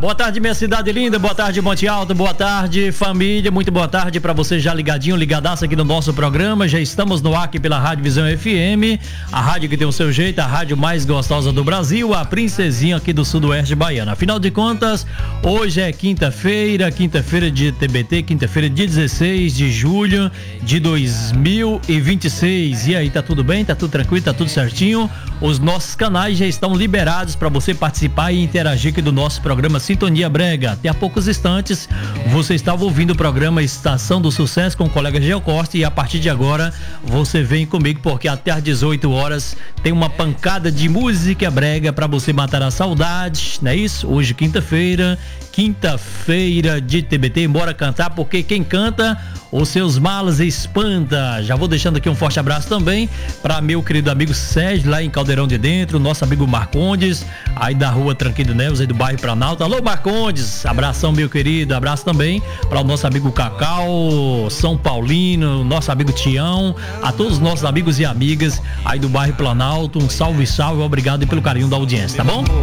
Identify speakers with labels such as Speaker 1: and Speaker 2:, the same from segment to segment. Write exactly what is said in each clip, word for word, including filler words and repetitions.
Speaker 1: Boa tarde, minha cidade linda, boa tarde, Monte Alto, boa tarde, família, muito boa tarde para você já ligadinho, ligadaço aqui no nosso programa. Já estamos no ar aqui pela Rádio Visão F M, a rádio que tem o seu jeito, a rádio mais gostosa do Brasil, a princesinha aqui do sudoeste baiano. Afinal de contas, hoje é quinta-feira, quinta-feira de T B T, quinta-feira dia dezesseis de julho de dois mil e vinte e seis. E aí, tá tudo bem? Tá tudo tranquilo? Tá tudo certinho? Os nossos canais já estão liberados para você participar e interagir aqui do nosso programa Sintonia Brega. Até há poucos instantes você estava ouvindo o programa Estação do Sucesso com o colega Geo Costa, e a partir de agora você vem comigo, porque até às dezoito horas tem uma pancada de música brega para você matar a saudade, não é isso? Hoje quinta-feira, quinta-feira de T B T, bora cantar, porque quem canta os seus males espanta. Já vou deixando aqui um forte abraço também para meu querido amigo Sérgio, lá em Caldeirão de Dentro, nosso amigo Marcondes, aí da rua Tranquilo Neves, aí do bairro Planalto. Alô, Marcondes, abração, meu querido. Abraço também para o nosso amigo Cacau, São Paulino, nosso amigo Tião, a todos os nossos amigos e amigas aí do bairro Planalto. Um salve, salve, obrigado pelo carinho da audiência, tá bom?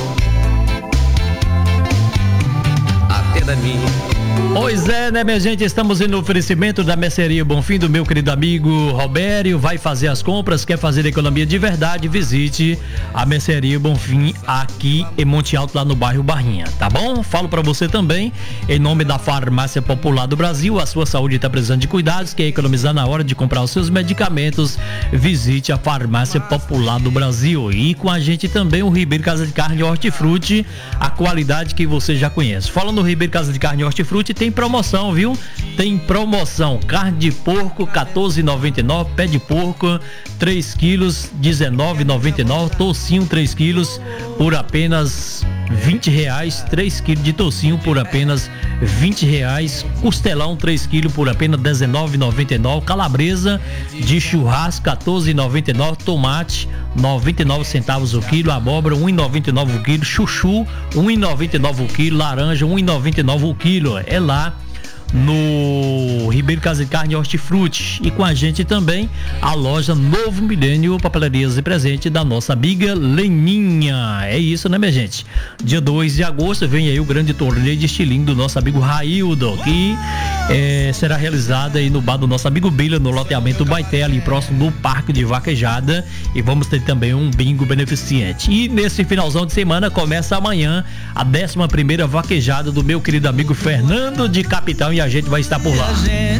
Speaker 1: Até da minha. Pois é, né, minha gente, estamos no oferecimento da Mercearia Bonfim, do meu querido amigo Robério. Vai fazer as compras, quer fazer economia de verdade, visite a Mercearia Bonfim aqui em Monte Alto, lá no bairro Barrinha, tá bom? Falo pra você também, em nome da Farmácia Popular do Brasil, a sua saúde tá precisando de cuidados, quer economizar na hora de comprar os seus medicamentos, visite a Farmácia Popular do Brasil. E com a gente também o Ribeiro Casa de Carne e Hortifruti, a qualidade que você já conhece. Falando no Ribeiro Casa de Carne e Hortifruti, tem promoção, viu? Tem promoção, carne de porco quatorze reais e noventa e nove centavos, pé de porco três quilos dezenove reais e noventa e nove centavos, tocinho três quilos por apenas vinte reais, três quilos de tocinho por apenas vinte reais, costelão três quilos por apenas dezenove reais e noventa e nove centavos, calabresa de churrasco quatorze reais e noventa e nove centavos, tomate noventa e nove centavos o quilo, abóbora um real e noventa e nove centavos o quilo, chuchu um real e noventa e nove centavos o quilo, laranja um real e noventa e nove centavos o quilo. É lá no Ribeiro Casa de Carne e Hortifruti. E com a gente também a loja Novo Milênio, papelarias e presente da nossa amiga Leninha. É isso, né, minha gente? Dia dois de agosto vem aí o grande torneio de estilingue do nosso amigo Raildo, que é, será realizado aí no bar do nosso amigo Bila, no loteamento Baité, ali próximo do Parque de Vaquejada. E vamos ter também um bingo beneficente. E nesse finalzão de semana começa amanhã a décima primeira vaquejada do meu querido amigo Fernando de Capitão, e a gente vai estar por lá.